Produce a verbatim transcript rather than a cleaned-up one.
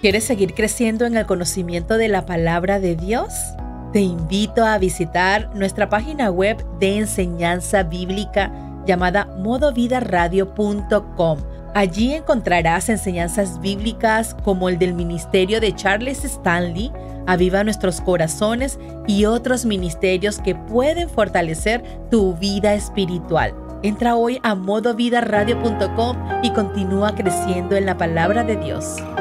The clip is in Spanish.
¿Quieres seguir creciendo en el conocimiento de la palabra de Dios? Te invito a visitar nuestra página web de enseñanza bíblica llamada modo vida radio punto com. Allí encontrarás enseñanzas bíblicas como el del ministerio de Charles Stanley, Aviva Nuestros Corazones y otros ministerios que pueden fortalecer tu vida espiritual. Entra hoy a modo vida radio punto com y continúa creciendo en la palabra de Dios.